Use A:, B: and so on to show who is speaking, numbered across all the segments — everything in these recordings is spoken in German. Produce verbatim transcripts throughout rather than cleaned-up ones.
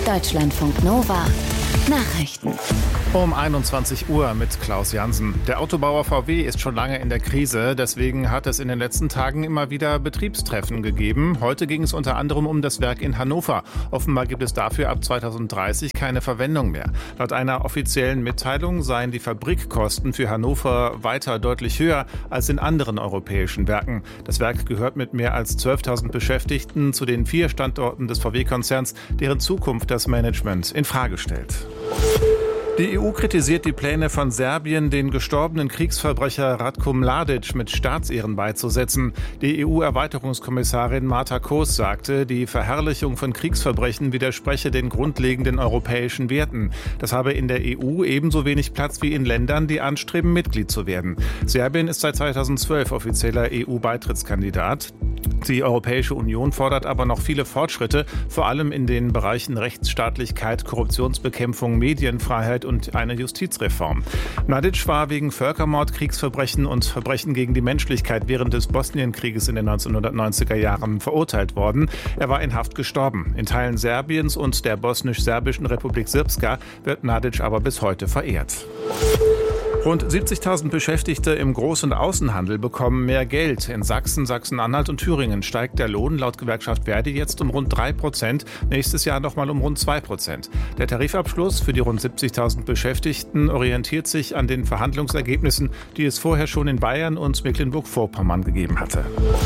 A: Deutschlandfunk Nova Nachrichten.
B: Um einundzwanzig Uhr mit Klaus Jansen. Der Autobauer V W ist schon lange in der Krise. Deswegen hat es in den letzten Tagen immer wieder Betriebstreffen gegeben. Heute ging es unter anderem um das Werk in Hannover. Offenbar gibt es dafür ab zweitausenddreißig keine Verwendung mehr. Laut einer offiziellen Mitteilung seien die Fabrikkosten für Hannover weiter deutlich höher als in anderen europäischen Werken. Das Werk gehört mit mehr als zwölftausend Beschäftigten zu den vier Standorten des V W-Konzerns, deren Zukunft das Management in Frage stellt. Die E U kritisiert die Pläne von Serbien, den gestorbenen Kriegsverbrecher Ratko Mladic mit Staatsehren beizusetzen. Die E U-Erweiterungskommissarin Marta Koos sagte, die Verherrlichung von Kriegsverbrechen widerspreche den grundlegenden europäischen Werten. Das habe in der E U ebenso wenig Platz wie in Ländern, die anstreben, Mitglied zu werden. Serbien ist seit zweitausendzwölf offizieller E U-Beitrittskandidat. Die Europäische Union fordert aber noch viele Fortschritte, vor allem in den Bereichen Rechtsstaatlichkeit, Korruptionsbekämpfung, Medienfreiheit und eine Justizreform. Mladic war wegen Völkermord, Kriegsverbrechen und Verbrechen gegen die Menschlichkeit während des Bosnienkrieges in den neunzehnhundertneunziger Jahren verurteilt worden. Er war in Haft gestorben. In Teilen Serbiens und der bosnisch-serbischen Republik Srpska wird Mladic aber bis heute verehrt. Rund siebzigtausend Beschäftigte im Groß- und Außenhandel bekommen mehr Geld. In Sachsen, Sachsen-Anhalt und Thüringen steigt der Lohn laut Gewerkschaft Verdi jetzt um rund drei Prozent, nächstes Jahr nochmal um rund zwei Prozent. Der Tarifabschluss für die rund siebzigtausend Beschäftigten orientiert sich an den Verhandlungsergebnissen, die es vorher schon in Bayern und Mecklenburg-Vorpommern gegeben hatte.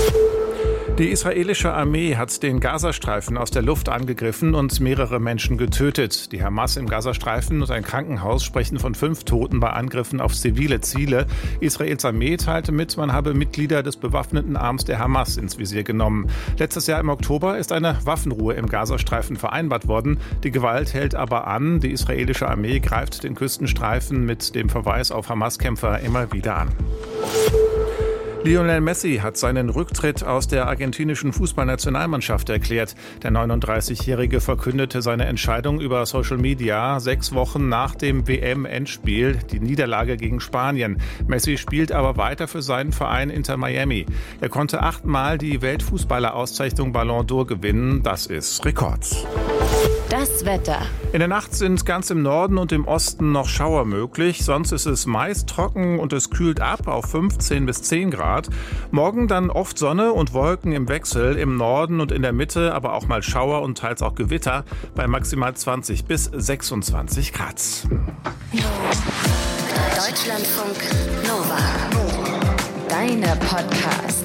B: Die israelische Armee hat den Gazastreifen aus der Luft angegriffen und mehrere Menschen getötet. Die Hamas im Gazastreifen und ein Krankenhaus sprechen von fünf Toten bei Angriffen auf zivile Ziele. Israels Armee teilte mit, man habe Mitglieder des bewaffneten Arms der Hamas ins Visier genommen. Letztes Jahr im Oktober ist eine Waffenruhe im Gazastreifen vereinbart worden. Die Gewalt hält aber an. Die israelische Armee greift den Küstenstreifen mit dem Verweis auf Hamas-Kämpfer immer wieder an. Lionel Messi hat seinen Rücktritt aus der argentinischen Fußballnationalmannschaft erklärt. Der neununddreißigjährige verkündete seine Entscheidung über Social Media sechs Wochen nach dem W M-Endspiel, die Niederlage gegen Spanien. Messi spielt aber weiter für seinen Verein Inter Miami. Er konnte achtmal die Weltfußballer-Auszeichnung Ballon d'Or gewinnen. Das ist Rekord.
A: Das Wetter.
B: In der Nacht sind ganz im Norden und im Osten noch Schauer möglich. Sonst ist es meist trocken und es kühlt ab auf fünfzehn bis zehn Grad. Morgen dann oft Sonne und Wolken im Wechsel. Im Norden und in der Mitte aber auch mal Schauer und teils auch Gewitter bei maximal zwanzig bis sechsundzwanzig Grad.
A: Deutschlandfunk Nova. Deine Podcasts.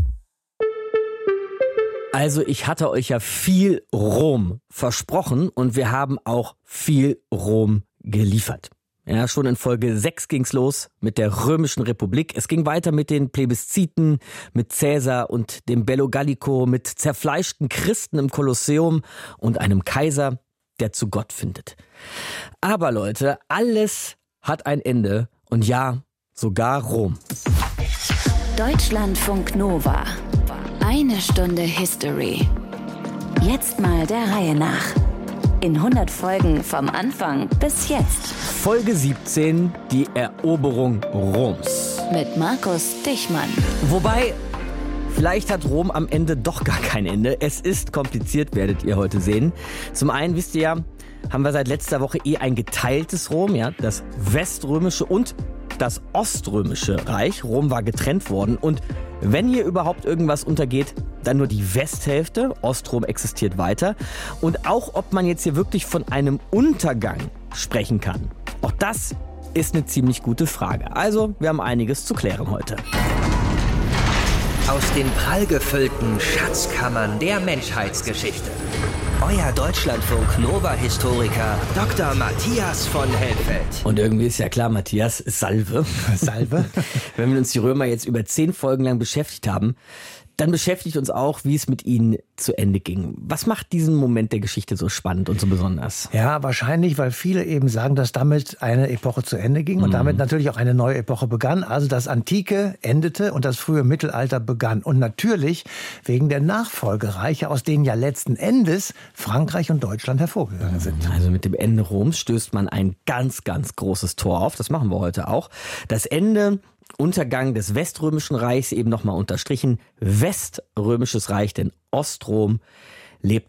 C: Also ich hatte euch ja viel Rom versprochen und wir haben auch viel Rom geliefert. Ja, schon in Folge sechs ging's los mit der Römischen Republik. Es ging weiter mit den Plebisziten, mit Caesar und dem Bello Gallico, mit zerfleischten Christen im Kolosseum und einem Kaiser, der zu Gott findet. Aber Leute, alles hat ein Ende und ja, sogar Rom.
A: Deutschlandfunk Nova. Eine Stunde History. Jetzt mal der Reihe nach. In hundert Folgen vom Anfang bis jetzt.
C: Folge siebzehn, die Eroberung Roms.
A: Mit Markus Dichmann.
C: Wobei, vielleicht hat Rom am Ende doch gar kein Ende. Es ist kompliziert, werdet ihr heute sehen. Zum einen, wisst ihr ja, haben wir seit letzter Woche eh ein geteiltes Rom, ja, das weströmische und das oströmische Reich. Rom war getrennt worden und wenn hier überhaupt irgendwas untergeht, dann nur die Westhälfte. Ostrom existiert weiter. Und auch ob man jetzt hier wirklich von einem Untergang sprechen kann, auch das ist eine ziemlich gute Frage. Also, wir haben einiges zu klären heute.
D: Aus den prallgefüllten Schatzkammern der Menschheitsgeschichte. Euer Deutschlandfunk Nova-Historiker Doktor Matthias von Helfeld.
C: Und irgendwie ist ja klar, Matthias, Salve. Salve. Wenn wir uns die Römer jetzt über zehn Folgen lang beschäftigt haben, dann beschäftigt uns auch, wie es mit ihnen zu Ende ging. Was macht diesen Moment der Geschichte so spannend und so besonders?
E: Ja, wahrscheinlich, weil viele eben sagen, dass damit eine Epoche zu Ende ging und mhm. damit natürlich auch eine neue Epoche begann. Also das Antike endete und das frühe Mittelalter begann. Und natürlich wegen der Nachfolgereiche, aus denen ja letzten Endes Frankreich und Deutschland hervorgegangen sind.
C: Also mit dem Ende Roms stößt man ein ganz, ganz großes Tor auf. Das machen wir heute auch. Das Ende... Untergang des Weströmischen Reichs, eben nochmal unterstrichen, Weströmisches Reich, denn Ostrom lebte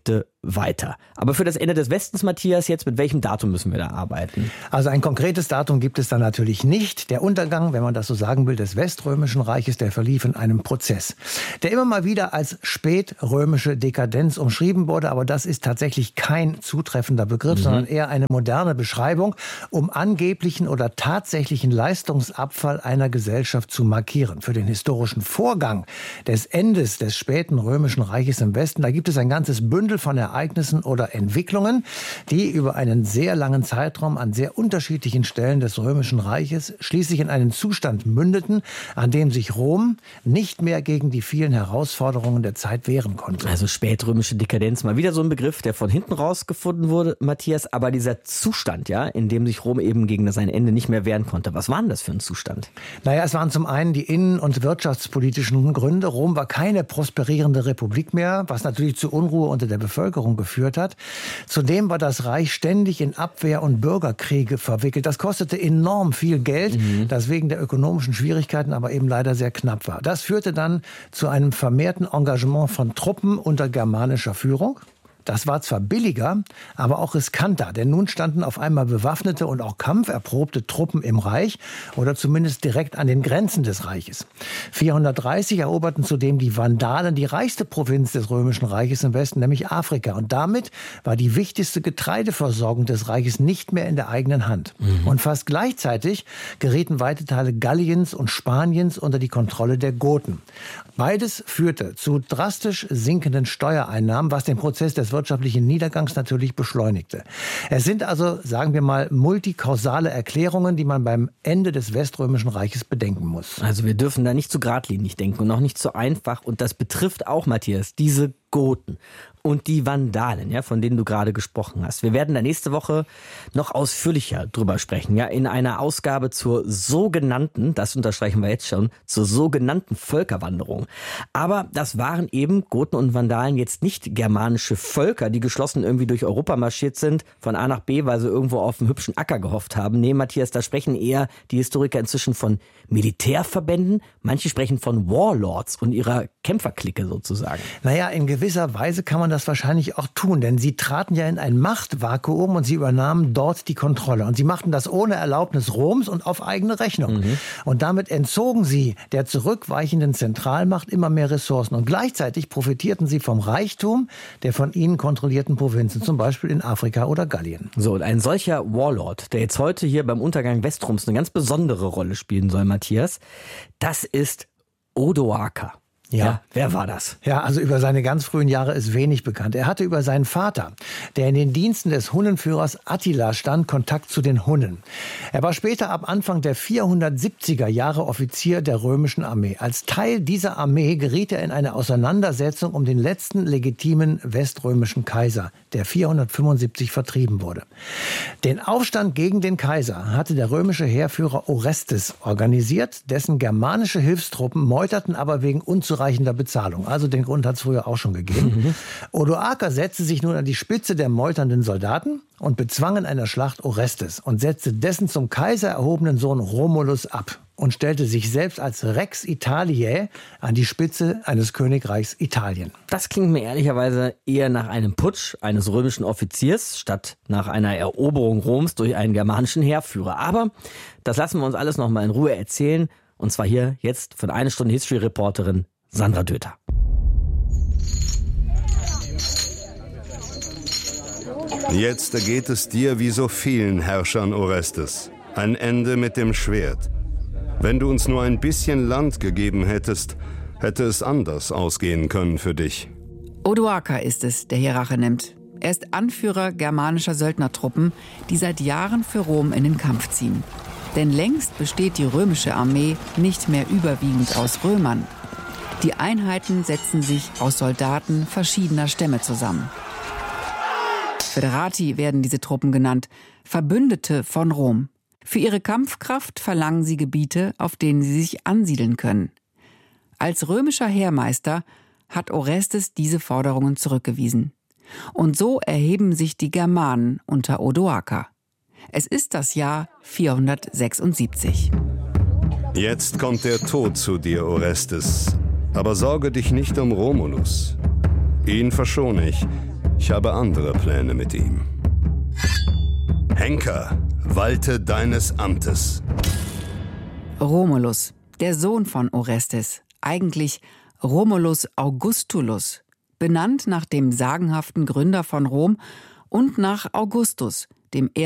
C: weiter. Aber für das Ende des Westens, Matthias, jetzt mit welchem Datum müssen wir da arbeiten?
E: Also ein konkretes Datum gibt es da natürlich nicht. Der Untergang, wenn man das so sagen will, des Weströmischen Reiches, der verlief in einem Prozess, der immer mal wieder als spätrömische Dekadenz umschrieben wurde. Aber das ist tatsächlich kein zutreffender Begriff, mhm. sondern eher eine moderne Beschreibung, um angeblichen oder tatsächlichen Leistungsabfall einer Gesellschaft zu markieren. Für den historischen Vorgang des Endes des späten Römischen Reiches im Westen, da gibt es ein ganzes Bündel von Ereignissen oder Entwicklungen, die über einen sehr langen Zeitraum an sehr unterschiedlichen Stellen des Römischen Reiches schließlich in einen Zustand mündeten, an dem sich Rom nicht mehr gegen die vielen Herausforderungen der Zeit wehren konnte.
C: Also spätrömische Dekadenz, mal wieder so ein Begriff, der von hinten rausgefunden wurde, Matthias, aber dieser Zustand, ja, in dem sich Rom eben gegen sein Ende nicht mehr wehren konnte. Was war denn das für ein Zustand?
E: Naja, es waren zum einen die innen- und wirtschaftspolitischen Gründe. Rom war keine prosperierende Republik mehr, was natürlich zu Unruhe unter der Bevölkerung geführt hat. Zudem war das Reich ständig in Abwehr- und Bürgerkriege verwickelt. Das kostete enorm viel Geld, mhm. das wegen der ökonomischen Schwierigkeiten aber eben leider sehr knapp war. Das führte dann zu einem vermehrten Engagement von Truppen unter germanischer Führung. Das war zwar billiger, aber auch riskanter, denn nun standen auf einmal bewaffnete und auch kampferprobte Truppen im Reich oder zumindest direkt an den Grenzen des Reiches. vierhundertdreißig eroberten zudem die Vandalen die reichste Provinz des Römischen Reiches im Westen, nämlich Afrika. Und damit war die wichtigste Getreideversorgung des Reiches nicht mehr in der eigenen Hand. Mhm. Und fast gleichzeitig gerieten weite Teile Galliens und Spaniens unter die Kontrolle der Goten. Beides führte zu drastisch sinkenden Steuereinnahmen, was den Prozess des wirtschaftlichen Niedergangs natürlich beschleunigte. Es sind also, sagen wir mal, multikausale Erklärungen, die man beim Ende des Weströmischen Reiches bedenken muss.
C: Also wir dürfen da nicht zu geradlinig denken und auch nicht zu einfach. Und das betrifft auch, Matthias, diese Goten und die Vandalen, ja, von denen du gerade gesprochen hast. Wir werden da nächste Woche noch ausführlicher drüber sprechen, ja, in einer Ausgabe zur sogenannten, das unterstreichen wir jetzt schon, zur sogenannten Völkerwanderung. Aber das waren eben Goten und Vandalen jetzt nicht germanische Völker, die geschlossen irgendwie durch Europa marschiert sind, von A nach B, weil sie irgendwo auf einen hübschen Acker gehofft haben. Nee, Matthias, da sprechen eher die Historiker inzwischen von Militärverbänden. Manche sprechen von Warlords und ihrer Kämpferklicke sozusagen.
E: Naja, in gewisser Weise kann man das wahrscheinlich auch tun, denn sie traten ja in ein Machtvakuum und sie übernahmen dort die Kontrolle. Und sie machten das ohne Erlaubnis Roms und auf eigene Rechnung. Mhm. Und damit entzogen sie der zurückweichenden Zentralmacht immer mehr Ressourcen. Und gleichzeitig profitierten sie vom Reichtum der von ihnen kontrollierten Provinzen, zum Beispiel in Afrika oder Gallien.
C: So, und ein solcher Warlord, der jetzt heute hier beim Untergang Westrums eine ganz besondere Rolle spielen soll, Matthias, das ist Odoaker. Ja. ja, wer war das?
E: Ja, also über seine ganz frühen Jahre ist wenig bekannt. Er hatte über seinen Vater, der in den Diensten des Hunnenführers Attila stand, Kontakt zu den Hunnen. Er war später ab Anfang der vierhundertsiebziger Jahre Offizier der römischen Armee. Als Teil dieser Armee geriet er in eine Auseinandersetzung um den letzten legitimen weströmischen Kaiser, der vierhundertfünfundsiebzig vertrieben wurde. Den Aufstand gegen den Kaiser hatte der römische Heerführer Orestes organisiert, dessen germanische Hilfstruppen meuterten aber wegen unzureichender Bezahlung. Also den Grund hat es früher auch schon gegeben. Mhm. Odoaker setzte sich nun an die Spitze der meuternden Soldaten und bezwang in einer Schlacht Orestes und setzte dessen zum Kaiser erhobenen Sohn Romulus ab und stellte sich selbst als Rex Italiae an die Spitze eines Königreichs Italien.
C: Das klingt mir ehrlicherweise eher nach einem Putsch eines römischen Offiziers statt nach einer Eroberung Roms durch einen germanischen Heerführer. Aber das lassen wir uns alles noch mal in Ruhe erzählen. Und zwar hier jetzt von einer Stunde History-Reporterin Sandra Döter.
F: Jetzt ergeht es dir wie so vielen Herrschern Orestes. Ein Ende mit dem Schwert. Wenn du uns nur ein bisschen Land gegeben hättest, hätte es anders ausgehen können für dich.
G: Odoaker ist es, der hier Rache nimmt. Er ist Anführer germanischer Söldnertruppen, die seit Jahren für Rom in den Kampf ziehen. Denn längst besteht die römische Armee nicht mehr überwiegend aus Römern. Die Einheiten setzen sich aus Soldaten verschiedener Stämme zusammen. Föderati werden diese Truppen genannt, Verbündete von Rom. Für ihre Kampfkraft verlangen sie Gebiete, auf denen sie sich ansiedeln können. Als römischer Heermeister hat Orestes diese Forderungen zurückgewiesen. Und so erheben sich die Germanen unter Odoaker. Es ist das Jahr vierhundertsechsundsiebzig.
F: Jetzt kommt der Tod zu dir, Orestes. Aber sorge dich nicht um Romulus. Ihn verschone ich. Ich habe andere Pläne mit ihm. Henker, walte deines Amtes.
G: Romulus, der Sohn von Orestes, eigentlich Romulus Augustulus, benannt nach dem sagenhaften Gründer von Rom und nach Augustus, dem